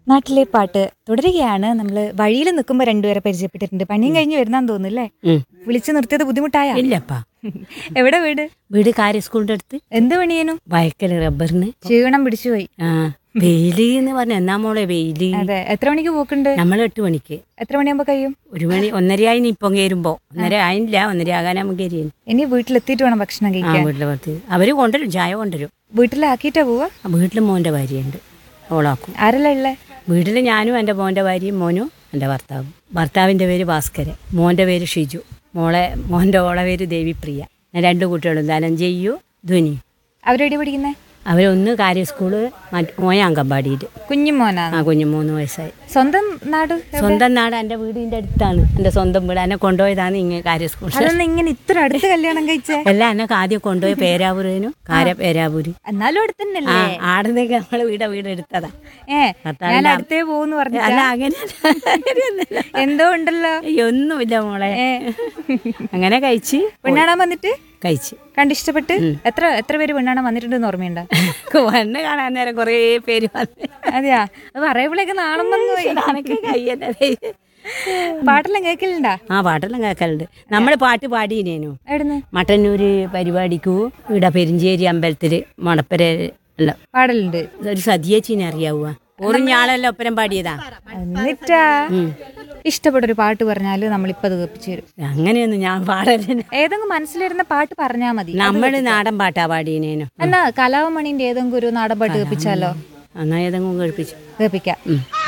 നാട്ടിലെ പാട്ട് തുടരുകയാണ്. നമ്മൾ വഴിയിൽ നിൽക്കുമ്പോൾ രണ്ടുപേരെ പരിചയപ്പെട്ടിട്ടുണ്ട്. പണിയും കഴിഞ്ഞ് വരുന്നാന്ന് തോന്നുന്നല്ലേ? വിളിച്ചു നിർത്തിയത് ബുദ്ധിമുട്ടായ? ഇല്ലപ്പാ. എവിടെ വീട്? വീട് കാര്യ സ്കൂളിന്റെ അടുത്ത്. എന്ത് പണിയേനു? വയക്കല് റബ്ബറിന്. ക്ഷീണം പിടിച്ചുപോയി. ആ വെയില് എന്ന് പറഞ്ഞ എന്നാ മോളെ വെയില്. അതെ. എത്ര മണിക്ക് പോക്കുണ്ട്? നമ്മൾ 8 മണിക്ക്. എത്ര മണിയാകുമ്പോ കഴിയും? 1 മണി 1:30 ആയി. ഇപ്പം കയറുമ്പോ 1:30 ആയില്ല, 1:30 ആകാനാകുമ്പോ കയറിയേന്. ഇനി വീട്ടിലെത്തിയിട്ട് വേണം ഭക്ഷണം കഴിക്കാൻ. വീട്ടിലെ പുറത്ത് അവര് കൊണ്ടുവരും, ചായ കൊണ്ടുവരും. വീട്ടിലാക്കിയിട്ടാ പോവാ? വീട്ടില് മോന്റെ ഭാര്യയുണ്ട്, ഓളാക്കും. ആരെല്ലാം ഉള്ളേ വീട്ടില് ഞാനും എൻ്റെ മോന്റെ ഭാര്യയും മോനും എൻ്റെ ഭർത്താവും. ഭർത്താവിന്റെ പേര് ഭാസ്കരൻ, മോന്റെ പേര് ഷിജു, മോന്റെ ഓളെ പേര് ദേവിപ്രിയ. 2 കുട്ടികളും ധനഞ്ജയ്യു ധ്വനി. അവരെവിടെ പഠിക്കുന്നേ? അവരൊന്ന് കാര്യ സ്കൂള്, മോയ അങ്കമ്പാടിയിൽ. കുഞ്ഞുമോനാണ്? കുഞ്ഞു 3 വയസ്സായി. സ്വന്തം നാട്? സ്വന്തം നാട് എൻ്റെ വീടിൻ്റെ അടുത്താണ്. എൻ്റെ സ്വന്തം വീട്. എന്നെ കൊണ്ടുപോയതാണ് ഇങ്ങനെ കാര്യ സ്കൂൾ. അതൊന്നും ഇങ്ങനെ ഇത്ര അടുത്ത് കല്യാണം കഴിച്ചേ? എല്ലാം എന്നെ ആദ്യം കൊണ്ടുപോയി പേരാവൂരിനും പേരാവൂര്. എന്നാലും അടുത്തന്നല്ലേ? ആടുന്നൊക്കെ നമ്മള് വീട് എടുത്തതാ. ഞാൻ അടുത്തേ പോന്ന് പറഞ്ഞു. അല്ല അങ്ങനെ എന്തോ ഉണ്ടല്ലോ. ഒന്നുമില്ല മോളെ. അങ്ങനെ കഴിച്ച് പെണ്ണാണാൻ വന്നിട്ട് കഴിച്ച് കണ്ടിഷ്ടപ്പെട്ട്. എത്ര പേര് പെണ്ണാണാൻ വന്നിട്ടുണ്ടെന്ന് ഓർമ്മയുണ്ടോ? പെണ്ണ് കാണാൻ നേരം കൊറേ പേര് വന്ന്. അതെയാ? അത് പറയുമ്പോഴേക്ക് നാണം വന്നു. പാട്ടെല്ലാം കേൾക്കലുണ്ടാ? പാട്ടെല്ലാം കേൾക്കലുണ്ട്. നമ്മള് പാട്ട് പാടിയേനു. എവിടുന്ന്? മട്ടന്നൂര് പരിപാടിക്കൂ ഇവിടെ പെരിഞ്ചേരി അമ്പലത്തില് മണപ്പര എല്ലാം പാടലുണ്ട്. ഒരു സതിയേച്ചിനെ അറിയാവുക? ഓറിഞ്ഞാളെല്ലാം ഒപ്പരം പാടിയതാ. എന്നിട്ടാ ഇഷ്ടപ്പെട്ടൊരു പാട്ട് പറഞ്ഞാല് നമ്മളിപ്പോ അത് കേൾപ്പിച്ചു തരും. അങ്ങനെയൊന്നും ഞാൻ പാടലില്ല. ഏതെങ്കിലും മനസ്സിലിരുന്ന പാട്ട് പറഞ്ഞാ മതി. നമ്മള് നാടൻ പാട്ടാ പാടിയേനു. എന്നാ കലാവമണിന്റെ ഏതെങ്കിലും ഒരു നാടൻ പാട്ട് കേൾപ്പിച്ചാലോ? എന്നാ ഏതെങ്കിലും കേൾപ്പിച്ചു കേൾപ്പിക്കാം.